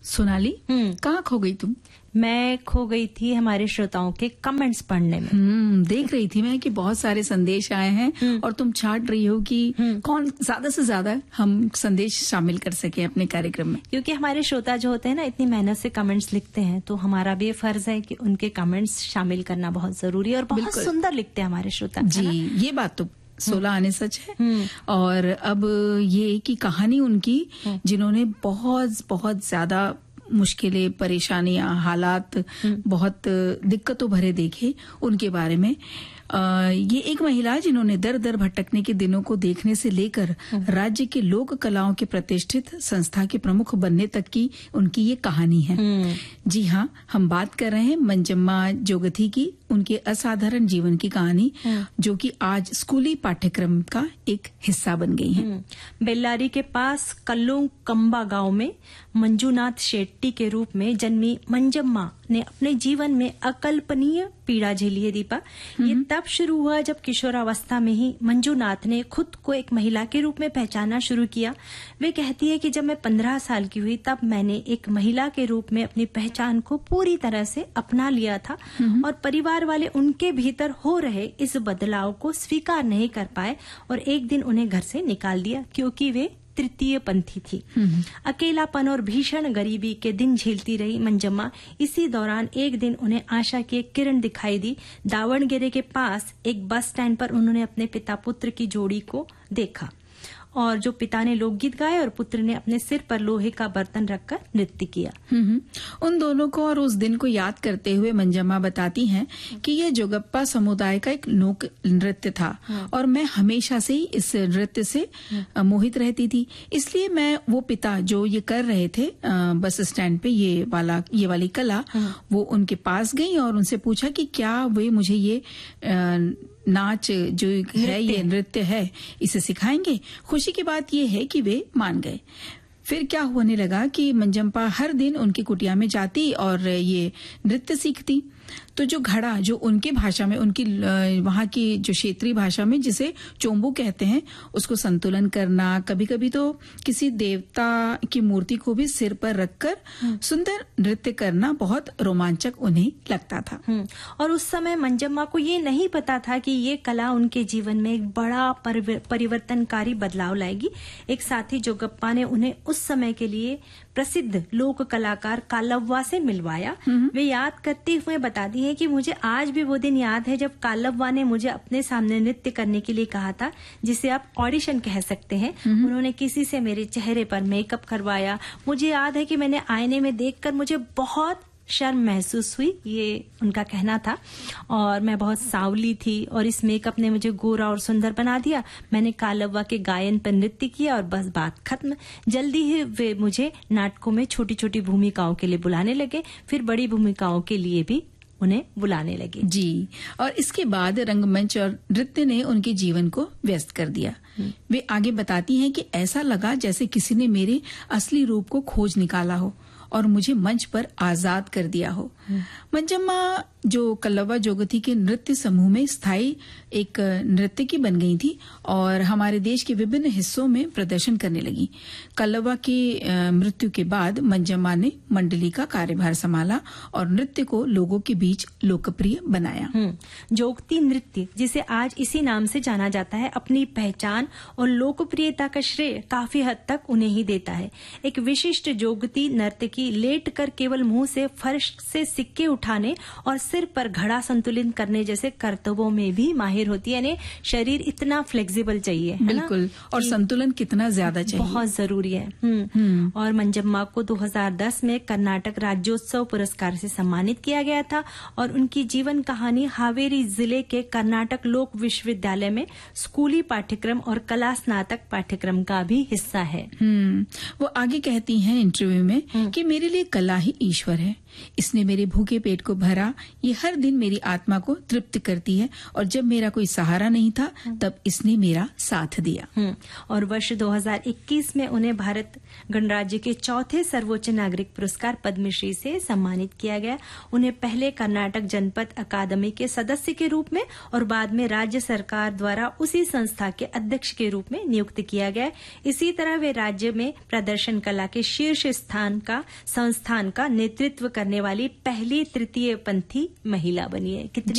सोनाली, कहाँ खो गई तुम? मैं खो गई थी हमारे श्रोताओं के कमेंट्स पढ़ने में। देख रही थी मैं कि बहुत सारे संदेश आए हैं और तुम छाट रही हो कि कौन ज्यादा से ज्यादा हम संदेश शामिल कर सके अपने कार्यक्रम में। क्योंकि हमारे श्रोता जो होते हैं ना, इतनी मेहनत से कमेंट्स लिखते हैं, तो हमारा भी फर्ज है कि उनके कमेंट्स शामिल करना बहुत जरूरी है। और बहुत सुंदर लिखते हैं हमारे श्रोता जी, ये बात तो 16 आने सच है। और अब ये कि कहानी उनकी, जिन्होंने बहुत बहुत ज्यादा मुश्किलें, परेशानियां, हालात बहुत दिक्कतों भरे देखे, उनके बारे में ये एक महिला जिन्होंने दर दर भटकने के दिनों को देखने से लेकर राज्य के लोक कलाओं के प्रतिष्ठित संस्था के प्रमुख बनने तक की उनकी ये कहानी है। जी हाँ, हम बात कर रहे हैं मंजम्मा जोगथी की, उनके असाधारण जीवन की कहानी, जो कि आज स्कूली पाठ्यक्रम का एक हिस्सा बन गई है। बेल्लारी के पास कल्लू कंबा गांव में मंजूनाथ शेट्टी के रूप में जन्मी मंजम्मा ने अपने जीवन में अकल्पनीय पीड़ा झेली है। दीपा, ये तब शुरू हुआ जब किशोरावस्था में ही मंजूनाथ ने खुद को एक महिला के रूप में पहचानना शुरू किया। वे कहती है कि जब मैं 15 साल की हुई तब मैंने एक महिला के रूप में अपनी पहचान को पूरी तरह से अपना लिया था और परिवार वाले उनके भीतर हो रहे इस बदलाव को स्वीकार नहीं कर पाए और एक दिन उन्हें घर से निकाल दिया, क्योंकि वे तृतीय पंथी थी। अकेलापन और भीषण गरीबी के दिन झेलती रही मंजम्मा। इसी दौरान एक दिन उन्हें आशा की एक किरण दिखाई दी। दावणगेरे के पास एक बस स्टैंड पर उन्होंने अपने पिता पुत्र की जोड़ी को देखा और जो पिता ने लोकगीत गाए और पुत्र ने अपने सिर पर लोहे का बर्तन रखकर नृत्य किया। उन दोनों को और उस दिन को याद करते हुए मंजम्मा बताती हैं कि यह जोगप्पा समुदाय का एक लोक नृत्य था और मैं हमेशा से ही इस नृत्य से मोहित रहती थी। इसलिए मैं वो पिता जो ये कर रहे थे बस स्टैंड पे ये वाली कला, वो उनके पास गई और उनसे पूछा कि क्या वे मुझे ये नाच जो है, ये नृत्य है, इसे सिखाएंगे। खुशी की बात ये है कि वे मान गए। फिर क्या होने लगा कि मंजम्मा हर दिन उनकी कुटिया में जाती और ये नृत्य सीखती। तो जो घड़ा, जो उनकी भाषा में, उनकी वहां की जो क्षेत्रीय भाषा में जिसे चोम्बू कहते हैं, उसको संतुलन करना, कभी कभी तो किसी देवता की मूर्ति को भी सिर पर रखकर सुंदर नृत्य करना बहुत रोमांचक उन्हें लगता था। और उस समय मंजम्मा को ये नहीं पता था कि ये कला उनके जीवन में एक बड़ा परिवर्तनकारी बदलाव लाएगी। एक साथी जोगप्पा ने उन्हें उस समय के लिए प्रसिद्ध लोक कलाकार कालव्वा से मिलवाया। वे याद करते हुए बताती हैं कि मुझे आज भी वो दिन याद है जब कालव्वा ने मुझे अपने सामने नृत्य करने के लिए कहा था, जिसे आप ऑडिशन कह सकते हैं। उन्होंने किसी से मेरे चेहरे पर मेकअप करवाया। मुझे याद है कि मैंने आईने में देखकर मुझे बहुत शर्म महसूस हुई, ये उनका कहना था। और मैं बहुत सांवली थी और इस मेकअप ने मुझे गोरा और सुंदर बना दिया। मैंने कालव्वा के गायन पर नृत्य किया और बस बात खत्म। जल्दी ही वे मुझे नाटकों में छोटी छोटी भूमिकाओं के लिए बुलाने लगे, फिर बड़ी भूमिकाओं के लिए भी उन्हें बुलाने लगे। जी, और इसके बाद रंगमंच और नृत्य ने उनके जीवन को व्यस्त कर दिया। वे आगे बताती हैं कि ऐसा लगा जैसे किसी ने मेरे असली रूप को खोज निकाला हो और मुझे मंच पर आजाद कर दिया हो। मंजम्मा जो कल्लव्वा जोगथी के नृत्य समूह में स्थायी एक नृत्यकी बन गई थी और हमारे देश के विभिन्न हिस्सों में प्रदर्शन करने लगी। कल्लव्वा की मृत्यु के बाद मंजम्मा ने मंडली का कार्यभार संभाला और नृत्य को लोगों के बीच लोकप्रिय बनाया। जोगती नृत्य, जिसे आज इसी नाम से जाना जाता है, अपनी पहचान और लोकप्रियता का श्रेय काफी हद तक उन्हें ही देता है। एक विशिष्ट जोगती नर्तकी लेट कर केवल मुंह से फर्श से सिक्के उठाने और सिर पर घड़ा संतुलित करने जैसे कर्तव्यों में भी माहिर होती है। यानी शरीर इतना फ्लेक्सिबल चाहिए, बिल्कुल, और संतुलन कितना ज्यादा चाहिए, बहुत जरूरी है। और मंजम्मा को 2010 में कर्नाटक राज्योत्सव पुरस्कार से सम्मानित किया गया था और उनकी जीवन कहानी हावेरी जिले के कर्नाटक लोक विश्वविद्यालय में स्कूली पाठ्यक्रम और कला स्नातक पाठ्यक्रम का भी हिस्सा है। वो आगे कहती हैं इंटरव्यू में कि मेरे लिए कला ही ईश्वर है। इसने मेरे भूखे पेट को भरा, ये हर दिन मेरी आत्मा को तृप्त करती है, और जब मेरा कोई सहारा नहीं था तब इसने मेरा साथ दिया। और वर्ष 2021 में उन्हें भारत गणराज्य के चौथे सर्वोच्च नागरिक पुरस्कार पद्मश्री से सम्मानित किया गया। उन्हें पहले कर्नाटक जनपद अकादमी के सदस्य के रूप में और बाद में राज्य सरकार द्वारा उसी संस्था के अध्यक्ष के रूप में नियुक्त किया गया। इसी तरह वे राज्य में प्रदर्शन कला के शीर्ष संस्थान का नेतृत्व करने वाली पहली तृतीय पंथी महिला बनी है। कितनी